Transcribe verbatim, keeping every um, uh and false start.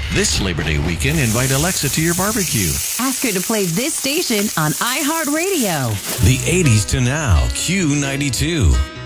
This Labor Day weekend, invite Alexa to your barbecue. Ask her to play this station on iHeartRadio. The eighties to now, Q ninety-two.